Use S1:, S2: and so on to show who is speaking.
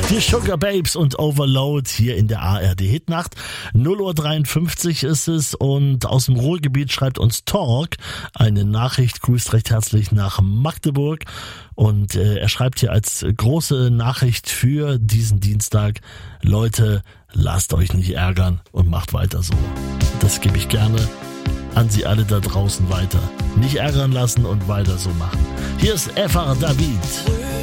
S1: Die Sugar Babes und Overload hier in der ARD Hitnacht. 0:53 ist es und aus dem Ruhrgebiet schreibt uns Talk eine Nachricht, grüßt recht herzlich nach Magdeburg und er schreibt hier als große Nachricht für diesen Dienstag: Leute, lasst euch nicht ärgern und macht weiter so. Das gebe ich gerne an Sie alle da draußen weiter. Nicht ärgern lassen und weiter so machen. Hier ist Eva David.